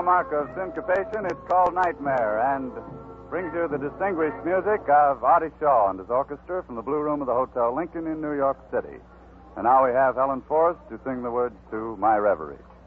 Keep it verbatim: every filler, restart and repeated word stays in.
hallmark of syncopation. It's called Nightmare, and brings you the distinguished music of Artie Shaw and his orchestra from the Blue Room of the Hotel Lincoln in New York City. And now we have Helen Forrest to sing the words to My Reverie.